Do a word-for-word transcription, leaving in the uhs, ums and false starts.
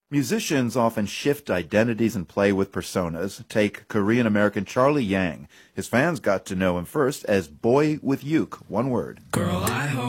Musicians often shift identities and play with personas. Take Korean-American Charlie Yang. His fans got to know him first as Boy with Uke, one word. Girl, I hope